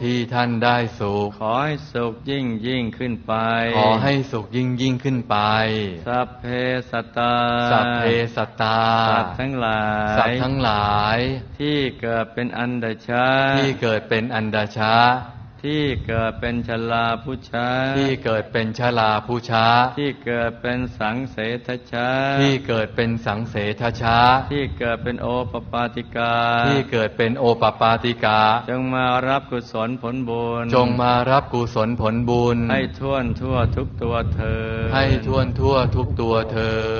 ที่ท่านได้สุขขอให้สุขยิ่งยิ่งขึ้นไปขอให้สุขยิ่งยิ่งขึ้นไปสัพเพสัตตาสัพเพสัตตาสัตว์ทั้งหลายสัตว์ทั้งหลายที่เกิดเป็นอันดชะที่เกิดเป็นอันดชะที่เกิดเป็นชลาพุชะที่เกิดเป็นชลาพุชะที่เกิดเป็นสังเสทชะที่เกิดเป็นสังเสทชะที่เกิดเป็นโอปปาติกาที่เกิดเป็นโอปปาติกาจงมารับกุศลผลบุญจงมารับกุศลผลบุญให้ท่วนทั่วทุกตัวเธอให้ท่วนทั่วทุกตัวเธอ